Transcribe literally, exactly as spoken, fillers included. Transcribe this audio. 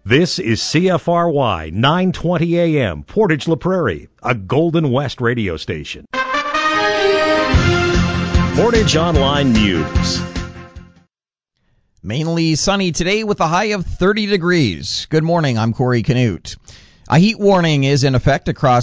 This is C F R Y nine twenty A M, Portage La Prairie, a Golden West radio station. Portage Online News. Mainly sunny today with a high of thirty degrees. Good morning, I'm Corey Canute. A heat warning is in effect across